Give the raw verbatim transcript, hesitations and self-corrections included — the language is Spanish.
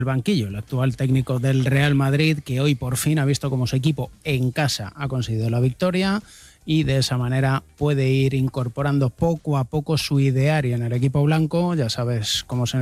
el banquillo, el actual técnico del Real Madrid, que hoy por fin ha visto cómo su equipo en casa ha conseguido la victoria y de esa manera puede ir incorporando poco a poco su ideario en el equipo blanco. Ya sabes cómo se